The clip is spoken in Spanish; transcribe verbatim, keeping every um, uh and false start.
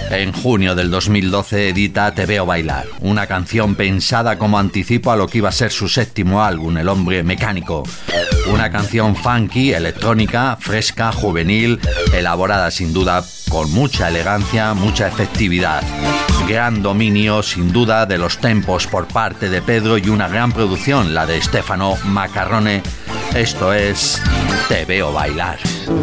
En junio del dos mil doce edita Te Veo Bailar, una canción pensada como anticipo a lo que iba a ser su séptimo álbum, El Hombre Mecánico. Una canción funky, electrónica, fresca, juvenil, elaborada sin duda con mucha elegancia, mucha efectividad. Gran dominio, sin duda, de los tempos por parte de Pedro y una gran producción, la de Stefano Maccarrone. Esto es Te Veo Bailar.